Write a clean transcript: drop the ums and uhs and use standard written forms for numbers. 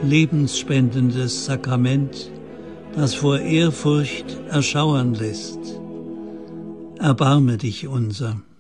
lebensspendendes Sakrament, das vor Ehrfurcht erschauern lässt. Erbarme dich unser.